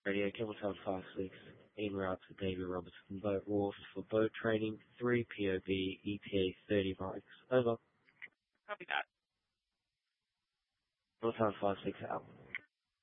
Radio Campbelltown 56, en route to David Robertson Boat Wharf for boat training, 3 POB, ETA 30 miles. Over. Copy that. Campbelltown 56 out.